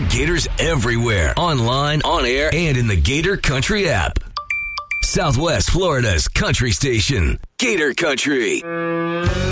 Gators everywhere, online, on air, and in the Gator Country app. Southwest Florida's country station, Gator Country.